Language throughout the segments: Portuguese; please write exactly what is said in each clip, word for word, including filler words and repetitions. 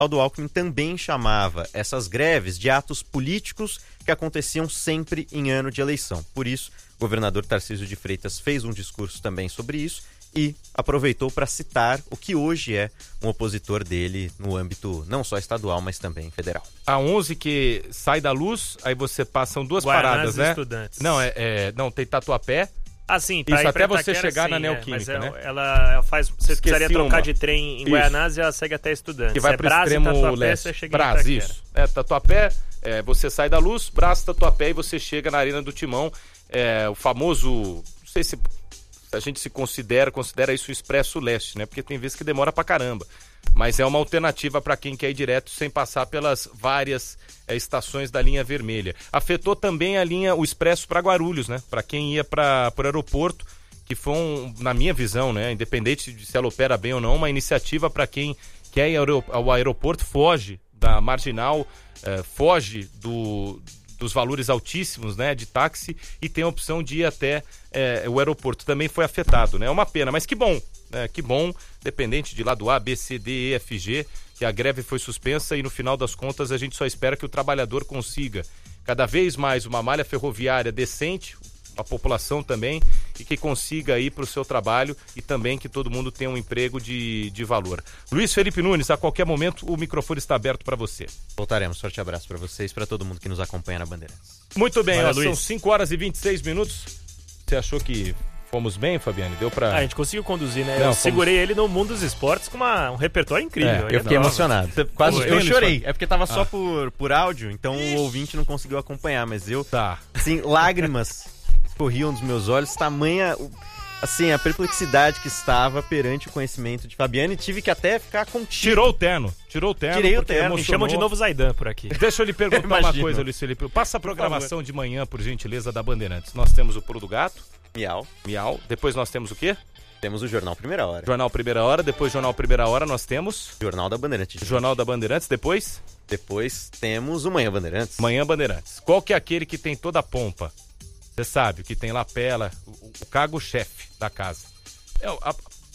Geraldo Alckmin também chamava essas greves de atos políticos que aconteciam sempre em ano de eleição. Por isso, o governador Tarcísio de Freitas fez um discurso também sobre isso e aproveitou para citar o que hoje é um opositor dele no âmbito não só estadual, mas também federal. A onze que sai da luz, aí você passam duas Guaraná paradas, né? Estudantes. Não, é, é, não, tem Tatuapé. Ah, sim, pra Isso ir até pra você Itaquera, chegar sim, na é, Neoquímica, mas né? Ela, ela faz. Você Esqueci precisaria trocar uma. de trem em Isso. Guaianazes, ela segue até Estudantes. Que vai é pro Brás e extremo Tatuapé, leste. você chega Brás, em isso. É, Tatuapé, é, você sai da luz, Brás, Tatuapé e você chega na Arena do Timão. É, o famoso, não sei se a gente se considera, considera isso o Expresso Leste, né? Porque tem vezes que demora pra caramba. Mas é uma alternativa para quem quer ir direto sem passar pelas várias é, estações da linha vermelha. Afetou também a linha, o Expresso para Guarulhos, né? Para quem ia para o aeroporto, que foi, um, na minha visão, né? Independente de se ela opera bem ou não, uma iniciativa para quem quer ir ao aeroporto, foge da marginal, é, foge do... dos valores altíssimos, né, de táxi e tem a opção de ir até é, o aeroporto. Também foi afetado, né? É uma pena, mas que bom, né? Que bom, dependente de lado A, B, C, D, E, F, G, que a greve foi suspensa e no final das contas a gente só espera que o trabalhador consiga cada vez mais uma malha ferroviária decente, a população também, e que consiga ir para o seu trabalho e também que todo mundo tenha um emprego de, de valor. Luiz Felipe Nunes, a qualquer momento o microfone está aberto para você. Voltaremos. Forte abraço para vocês, para todo mundo que nos acompanha na Bandeirantes. Muito bem, Olha, ó, são Luiz. cinco horas e vinte e seis minutos. Você achou que fomos bem, Fabiane? Deu para... Ah, a gente conseguiu conduzir, né? Não, eu fomos... segurei ele no mundo dos esportes com uma, um repertório incrível. É, eu fiquei Nova. emocionado. Quase Foi. eu chorei. É porque tava só Ah. por, por áudio, então o ouvinte não conseguiu acompanhar, mas eu, Tá. assim, lágrimas corriam dos meus olhos, tamanha, assim, a perplexidade que estava perante o conhecimento de Fabiane, tive que até ficar contido. Tirou o terno. Tirou o terno. Tirei o porque terno. Me emocionou. chamam de novo Zaidan por aqui. Deixa eu lhe perguntar uma Imagino. coisa, Luiz Felipe. Passa a programação de manhã, por gentileza, da Bandeirantes. Nós temos o Pulo do Gato, Miau. Miau. Depois nós temos o quê? Temos o Jornal Primeira Hora. Jornal Primeira Hora. Depois Jornal Primeira Hora nós temos... Jornal da Bandeirantes. Jornal da Bandeirantes. Depois... Depois temos o Manhã Bandeirantes. Manhã Bandeirantes. Qual que é aquele que tem toda a pompa? Você sabe, o que tem lapela, o, o cargo-chefe da casa. É, a...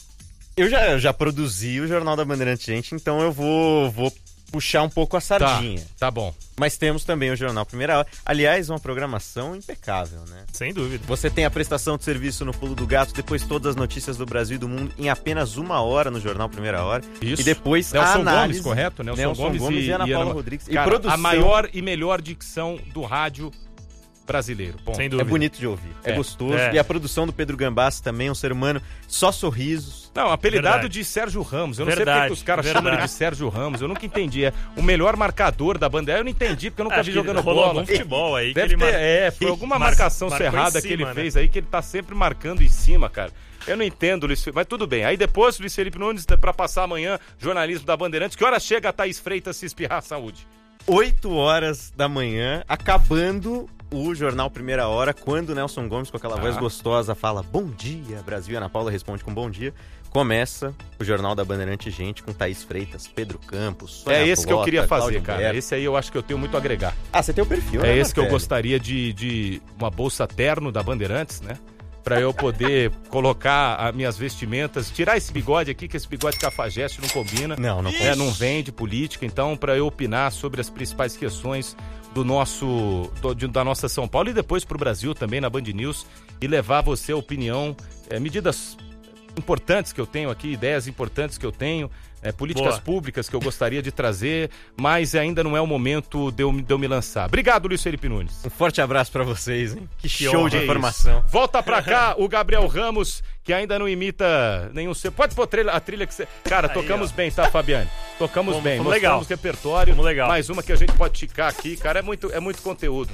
Eu já, já produzi o Jornal da Bandeirantes, gente, então eu vou, vou puxar um pouco a sardinha. Tá, tá bom. Mas temos também o Jornal Primeira Hora. Aliás, uma programação impecável, né? Sem dúvida. Você tem a prestação de serviço no Pulo do Gato, depois todas as notícias do Brasil e do mundo em apenas uma hora no Jornal Primeira Hora. Isso. E depois Nelson a análise... Gomes, correto? Nelson, Nelson Gomes, Gomes e, e Ana e Paula Ana... Rodrigues. Cara, e produção... a maior e melhor dicção do rádio brasileiro. Ponto. Sem É dúvida. bonito de ouvir, é, É. gostoso. É. E a produção do Pedro Gambassi também, um ser humano, só sorrisos. Não, apelidado Verdade. de Sérgio Ramos. Eu não sei Verdade, porque que os caras verdade. chamam ele de Sérgio Ramos. Eu nunca entendi. É o melhor marcador da bandeira. Eu não entendi, porque eu nunca Acho vi que jogando rolou bola. algum futebol aí que Deve ele ter, mar- é, foi alguma Mar- marcação marcou em cerrada que cima, ele né? fez aí, que ele tá sempre marcando em cima, cara. Eu não entendo, Luiz Felipe, mas tudo bem. Aí depois, Luiz Felipe Nunes, pra passar amanhã, jornalismo da Bandeirantes. Que hora chega a Thaís Freitas se espirrar a saúde? oito horas da manhã, acabando o Jornal Primeira Hora, quando o Nelson Gomes, com aquela Ah. voz gostosa, fala bom dia, Brasil, e Ana Paula responde com bom dia, começa o Jornal da Bandeirante, gente, com Thaís Freitas, Pedro Campos, Sônia É esse que eu Blota, queria fazer, Cláudio cara. Humberto. Esse aí eu acho que eu tenho muito a agregar. Ah, você tem o perfil, É né, esse que eu Marcelo? gostaria de, de uma bolsa terno da Bandeirantes, né? Pra eu poder colocar as minhas vestimentas, tirar esse bigode aqui, que esse bigode cafajeste não combina. Não, não É, não vem de política, então pra eu opinar sobre as principais questões do nosso, do, de- da nossa São Paulo e depois pro Brasil também na Band News e levar você a opinião, é, medidas importantes que eu tenho aqui, ideias importantes que eu tenho, é, políticas Boa. públicas que eu gostaria de trazer, mas ainda não é o momento de eu, me- de eu me lançar. Obrigado, Luiz Felipe Nunes. Um forte abraço pra vocês, hein? Que, Que show honra de isso. informação. Volta pra cá o Gabriel Ramos, que ainda não imita nenhum... Você pode pôr trilha- a trilha que você... Cara, Aí, tocamos ó. bem, tá, Fabiane? Tocamos Fomos- bem, fomos mostramos legal. repertório. Fomos legal. Mais uma que a gente pode ticar aqui, cara, é muito, é muito conteúdo.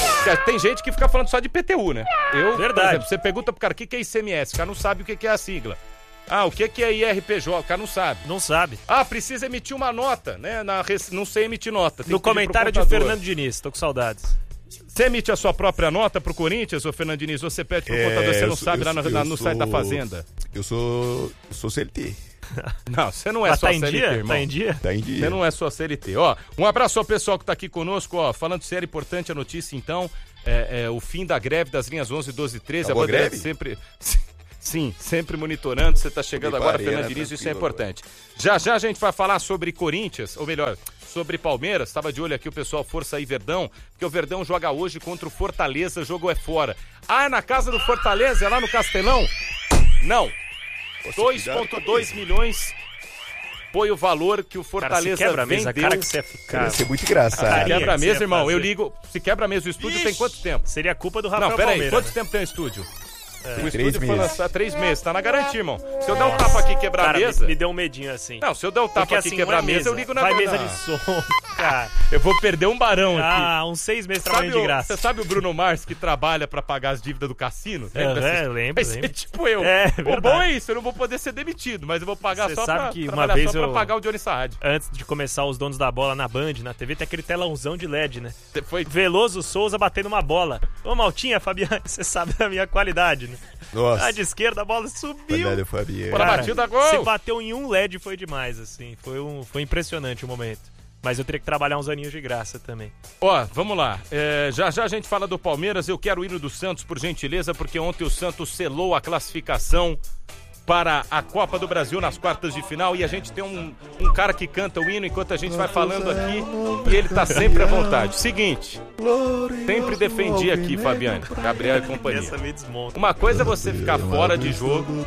Tem gente que fica falando só de P T U, né? Eu, por Verdade. exemplo, você pergunta pro cara o que que é I C M S, o cara não sabe o que que é a sigla. Ah, o que que é I R P J, o cara não sabe. Não sabe. Ah, precisa emitir uma nota, né? Na, rec- não sei emitir nota. tem No que pedir pro comentário de contador. Fernando Diniz, tô com saudades. Você emite a sua própria nota pro Corinthians, ô Fernando Diniz, ou você pede pro É, contador, você eu não sou- sabe eu lá no, sou- na- eu no site da sou- Fazenda? Eu sou, eu sou C L T. Não, você não é Mas só tá em C L T, dia? irmão. Tá em dia? Tá em dia. Você não é só C L T. Ó, um abraço ao pessoal que tá aqui conosco, ó, falando sério, importante a notícia, então, é, é o fim da greve das linhas onze, doze e treze. Acabou a a Bandeirantes greve? sempre... Sim, sempre monitorando. Você tá chegando Me agora, parei, Fernando né? Diniz, isso é Tranquilo, importante. Já já a gente vai falar sobre Corinthians, ou melhor, sobre Palmeiras. Tava de olho aqui o pessoal, Força aí Verdão, porque o Verdão joga hoje contra o Fortaleza, jogo é fora. Ah, é na casa do Fortaleza, é lá no Castelão? Não. dois vírgula dois milhões foi o valor que o Fortaleza Cara, se quebra a mesa, a vendeu. cara que você ia ficar. Vai ser muito engraçado. Carinha Quebra a que você mesa, ia irmão. fazer. Eu ligo. Se quebra a mesa, o estúdio tem quanto tempo? Seria culpa do Rafael Não, peraí, Palmeira. quanto né? tempo tem o estúdio? O Três estúdio foi meses. lançado há três meses, tá na garantia, irmão. Se eu der um tapa aqui e quebrar Cara, a mesa. me, me deu um medinho assim. Não, se eu der um tapa Porque aqui e assim, quebrar a não é mesa, eu ligo na Vai não. mesa de som, cara. Eu vou perder um barão aqui. Ah, uns seis meses trabalhando Sabe de o- graça. Você sabe o Bruno Mars que trabalha pra pagar as dívidas do cassino? É, Lembra é, dessas- eu lembro, Vai ser lembro. tipo eu. É, o verdade. bom é isso, eu não vou poder ser demitido, mas eu vou pagar Você só sabe pra, que uma trabalhar vez só pra eu- pagar o Johnny Saad. Antes de começar os donos da bola na Band, na T V, tem aquele telãozão de L E D, né? Foi... Veloso Souza batendo uma bola. Ô, Maltinha, Fabiano, você sabe da minha qualidade, né? Nossa. A de esquerda, a bola subiu. Verdade, Fabiano. Bola Cara, batida, gol! Se bateu em um L E D foi demais, assim. Foi, um, foi impressionante o momento. Mas eu teria que trabalhar uns aninhos de graça também. Ó, vamos lá. É, já já a gente fala do Palmeiras. Eu quero o hino do Santos, por gentileza, porque ontem o Santos selou a classificação para a Copa do Brasil nas quartas de final. E a gente tem um, um cara que canta o hino enquanto a gente vai falando aqui. E ele tá sempre à vontade. Seguinte, sempre defendi aqui, Fabiane, Gabriel e companhia. Essa me desmonta. Uma coisa é você ficar fora de jogo.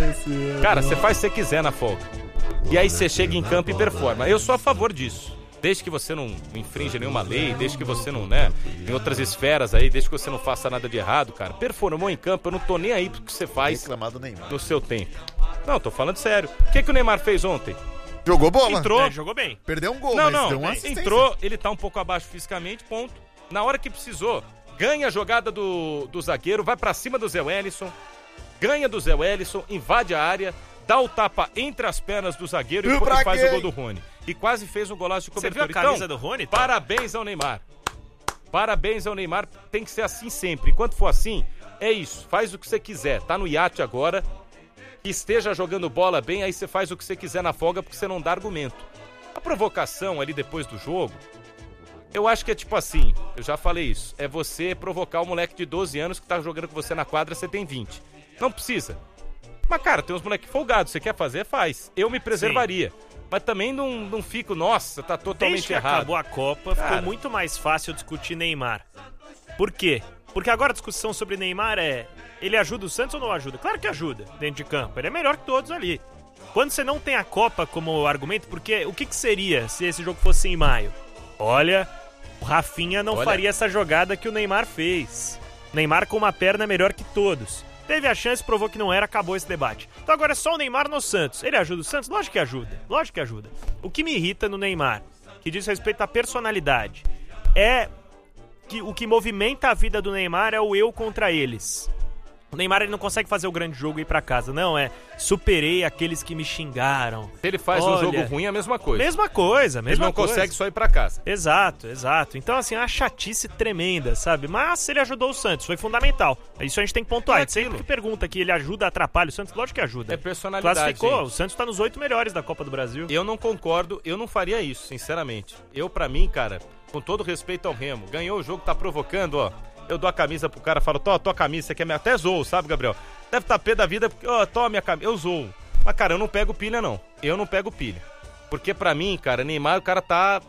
Cara, você faz o que você quiser na folga. E aí você chega em campo e performa. Eu sou a favor disso. Desde que você não infrinja nenhuma lei, desde que você não, né, em outras esferas aí, desde que você não faça nada de errado, cara. Performou em campo, eu não tô nem aí pro que você faz Reclamar do Neymar. no seu tempo. Não, tô falando sério. O que, que o Neymar fez ontem? Jogou bola? Entrou. É, jogou bem. Perdeu um gol, Não, mas não, deu uma assistência. entrou, ele tá um pouco abaixo fisicamente, ponto. Na hora que precisou, ganha a jogada do, do zagueiro, vai pra cima do Zé Wellison, ganha do Zé Wellison, invade a área, dá o tapa entre as pernas do zagueiro e, E e pra faz quem? o gol do Rony. E quase fez um golaço de Você cobertura. viu a camisa Então, do Rony? Tom? parabéns ao Neymar. Parabéns ao Neymar, tem que ser assim sempre. Enquanto for assim, é isso, faz o que você quiser. Tá no iate agora, que esteja jogando bola bem, aí você faz o que você quiser na folga, porque você não dá argumento. A provocação ali depois do jogo, eu acho que é tipo assim, eu já falei isso, é você provocar o moleque de doze anos que tá jogando com você na quadra, você tem vinte. Não precisa. Mas, cara, tem uns moleques folgados, você quer fazer, faz. Eu me preservaria. Mas também não, não fico, nossa, tá totalmente Desde que errado. acabou a Copa, Cara. ficou muito mais fácil discutir Neymar. Por quê? Porque agora a discussão sobre Neymar é: ele ajuda o Santos ou não ajuda? Claro que ajuda, dentro de campo. Ele é melhor que todos ali. Quando você não tem a Copa como argumento, porque o que, que seria se esse jogo fosse em maio? Olha, o Rafinha não Olha. faria essa jogada que o Neymar fez. Neymar com uma perna melhor que todos. Teve a chance, provou que não era, acabou esse debate. Então agora é só o Neymar no Santos. Ele ajuda o Santos? Lógico que ajuda. Lógico que ajuda. O que me irrita no Neymar, que diz respeito à personalidade, é que o que movimenta a vida do Neymar é o eu contra eles. O Neymar ele não consegue fazer o grande jogo e ir pra casa. Não, é superei aqueles que me xingaram. Se ele faz Olha, um jogo ruim, é a mesma coisa. Mesma coisa, ele mesma não coisa. consegue só ir pra casa. Exato, exato. Então, assim, é uma chatice tremenda, sabe? Mas ele ajudou o Santos, foi fundamental. Isso a gente tem que pontuar. É É sempre aquilo. que pergunta que ele ajuda, atrapalha o Santos, lógico que ajuda. É personalidade, Classificou, gente. o Santos tá nos oito melhores da Copa do Brasil. Eu não concordo, eu não faria isso, sinceramente. Eu, pra mim, cara, com todo respeito ao Remo, ganhou o jogo, tá provocando, ó. Eu dou a camisa pro cara, falo, tô, tua camisa, você quer minha... Até zoo, sabe, Gabriel? Deve estar pé da vida, porque, ó, toma minha camisa. Eu zoo. Mas, cara, eu não pego pilha, não. Eu não pego pilha. Porque pra mim, cara, Neymar, o cara tá...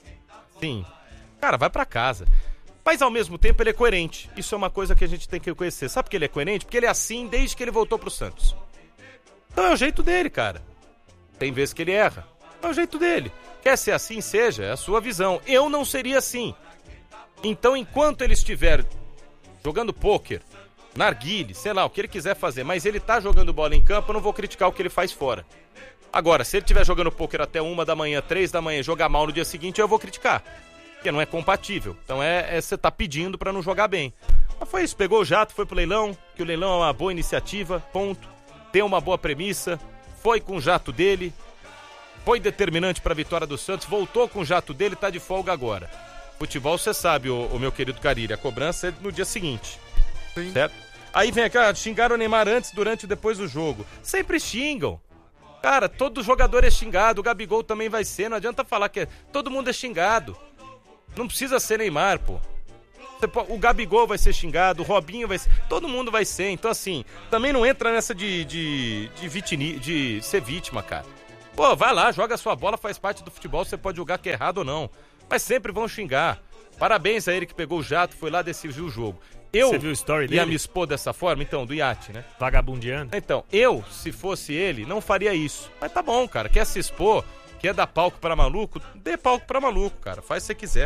Sim. Cara, vai pra casa. Mas, ao mesmo tempo, ele é coerente. Isso é uma coisa que a gente tem que conhecer. Sabe por que ele é coerente? Porque ele é assim desde que ele voltou pro Santos. Então é o jeito dele, cara. Tem vezes que ele erra. É o jeito dele. Quer ser assim, seja. É a sua visão. Eu não seria assim. Então, enquanto ele estiver jogando pôquer, narguile, sei lá, o que ele quiser fazer, mas ele tá jogando bola em campo, eu não vou criticar o que ele faz fora. Agora, se ele estiver jogando pôquer até uma da manhã, três da manhã, e jogar mal no dia seguinte, eu vou criticar. Porque não é compatível. Então é, é você tá pedindo pra não jogar bem. Mas foi isso, pegou o jato, foi pro leilão, que o leilão é uma boa iniciativa, ponto. Tem uma boa premissa, foi com o jato dele, foi determinante pra vitória do Santos, voltou com o jato dele, tá de folga agora. Futebol, você sabe, o, o meu querido Carilli, a cobrança é no dia seguinte. Sim. Certo? Aí vem aqui, ó, xingaram o Neymar antes, durante e depois do jogo. Sempre xingam. Cara, todo jogador é xingado, o Gabigol também vai ser, não adianta falar que é, todo mundo é xingado. Não precisa ser Neymar, pô. O Gabigol vai ser xingado, o Robinho vai ser... Todo mundo vai ser. Então, assim, também não entra nessa de, de, de, vitini, de ser vítima, cara. Pô, vai lá, joga a sua bola, faz parte do futebol, você pode julgar que é errado ou não. Mas sempre vão xingar. Parabéns a ele que pegou o jato, foi lá decidir o jogo. Eu Você viu o story dele? Ia me expor dessa forma, então, do iate, né? Vagabundeando. Então, eu, se fosse ele, não faria isso. Mas tá bom, cara, quer se expor, quer dar palco pra maluco, dê palco pra maluco, cara, faz se você quiser.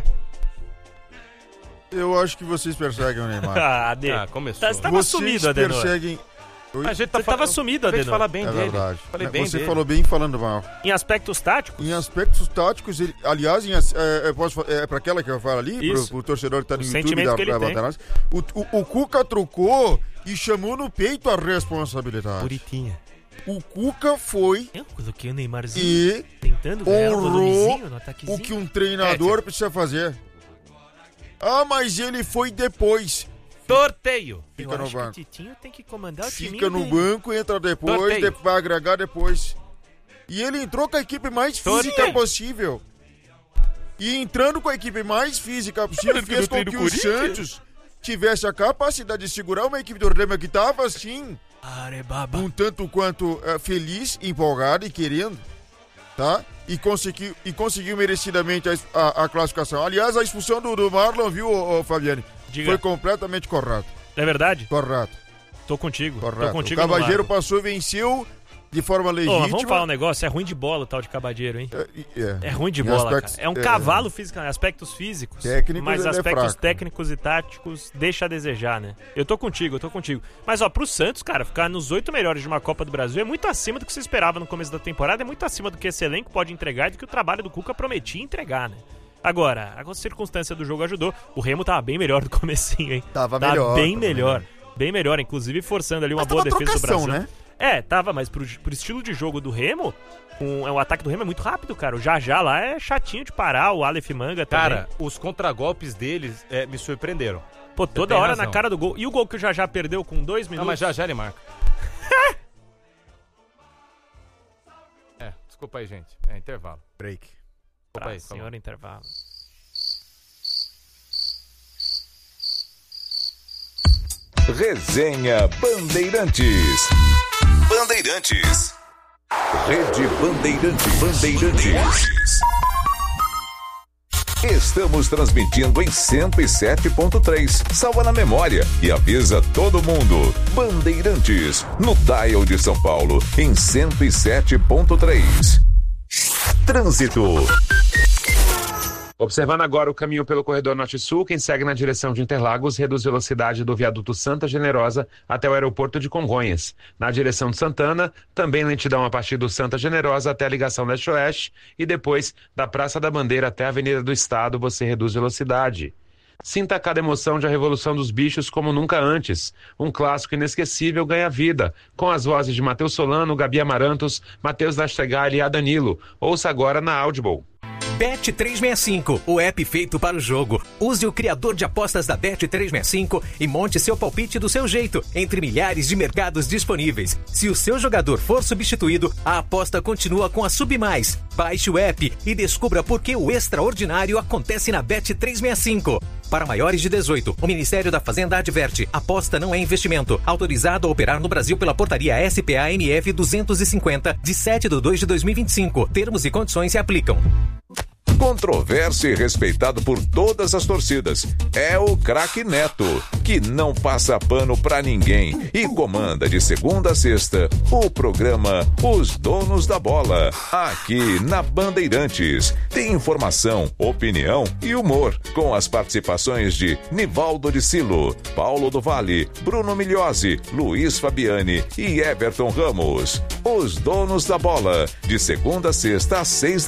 Eu acho que vocês perseguem o Neymar. Ah, Ade. Ah, começou. Tá, você tava vocês sumido, Adenor. perseguem... A gente tá Você tava sumido, A gente Adenor. fala bem É dele. verdade. Falei bem Você dele. falou bem falando mal. Em aspectos táticos? Em aspectos táticos, ele, aliás, em, as- é, é, posso, fa- é para aquela que eu falo ali, pro, Isso. pro torcedor que tá no O YouTube sentimento da, que ele da tem. Batanás, o, o, o Cuca trocou e chamou no peito a responsabilidade. Bonitinha. O Cuca foi Eu coloquei o Neymarzinho e tentando ganhar o honrou volumezinho no ataquezinho. o que um treinador precisa fazer. Ah, mas ele foi depois. Sorteio. Fica Eu no acho banco. que o Titinho tem que comandar o time. Fica no banco, entra depois, Sorteio. de, vai agregar depois. E ele entrou com a equipe mais física Sorteio. possível. E entrando com a equipe mais física possível, Parece que fez no com treino que do o Corinthians. Santos tivesse a capacidade de segurar uma equipe do Remo que estava assim, Arebaba. um tanto quanto eh, feliz, empolgado e querendo, tá? E conseguiu, e conseguiu merecidamente a, es- a- a classificação. Aliás, a expulsão do, do Marlon, viu, ô, ô, Fabiane? Diga. Foi completamente correto. É verdade? Correto, Tô contigo. Tô correto. O contigo no Cavageiro Marco. passou e venceu de forma Ô, legítima. mas vamos falar um negócio, é ruim de bola o tal de Cabadeiro, hein? É, é. É ruim de Em bola, aspectos- cara. É um é, cavalo físico, aspectos físicos. Técnicos, mas ele é aspectos fraco. técnicos e táticos deixa a desejar, né? Eu tô contigo, eu tô contigo. Mas, ó, pro Santos, cara, ficar nos oito melhores de uma Copa do Brasil é muito acima do que se esperava no começo da temporada, é muito acima do que esse elenco pode entregar e do que o trabalho do Cuca prometia entregar, né? Agora, a circunstância do jogo ajudou. O Remo tava bem melhor do comecinho, hein? Tava Tava melhor, bem tava melhor. Bem melhor, inclusive forçando ali uma Mas boa tava defesa do trocação, Brasil. né? É, tava, mas pro, pro estilo de jogo do Remo, um, é, o ataque do Remo é muito rápido, cara. O Jajá lá é chatinho de parar, o Aleph Manga também. Cara, os contragolpes deles é, me surpreenderam. Pô, toda tem hora razão. na cara do gol. E o gol que o Jajá perdeu com dois Não, minutos? mas já já ele marca. É, desculpa aí, gente. É intervalo. Break. Desculpa Pra aí, por favor. senhor intervalo. Resenha Bandeirantes. Bandeirantes. Rede Bandeirantes. Bandeirantes. Estamos transmitindo em cento e sete ponto três. Salva na memória e avisa todo mundo. Bandeirantes, no dial de São Paulo, em cento e sete ponto três. Trânsito. Observando agora o caminho pelo corredor norte-sul, quem segue na direção de Interlagos reduz velocidade do viaduto Santa Generosa até o aeroporto de Congonhas. Na direção de Santana, também lentidão a partir do Santa Generosa até a ligação leste-oeste e depois da Praça da Bandeira até a Avenida do Estado você reduz velocidade. Sinta cada emoção de A Revolução dos Bichos como nunca antes. Um clássico inesquecível ganha vida, com as vozes de Matheus Solano, Gabi Amarantos, Matheus Nastegali e Adanilo. Ouça agora na Audible. Bet trezentos e sessenta e cinco, o app feito para o jogo. Use o criador de apostas da Bet trezentos e sessenta e cinco e monte seu palpite do seu jeito, entre milhares de mercados disponíveis. Se o seu jogador for substituído, a aposta continua com a Submais. Baixe o app e descubra por que o extraordinário acontece na Bet trezentos e sessenta e cinco. Para maiores de dezoito, o Ministério da Fazenda adverte: aposta não é investimento. Autorizado a operar no Brasil pela portaria S P A N F duzentos e cinquenta, de sete de dois de dois mil e vinte e cinco. Termos e condições se aplicam. Controverso e respeitado por todas as torcidas. É o craque Neto, que não passa pano pra ninguém e comanda de segunda a sexta o programa Os Donos da Bola, aqui na Bandeirantes. Tem informação, opinião e humor, com as participações de Nivaldo de Silo, Paulo do Vale, Bruno Migliosi, Luiz Fabiani e Everton Ramos. Os Donos da Bola, de segunda a sexta às seis da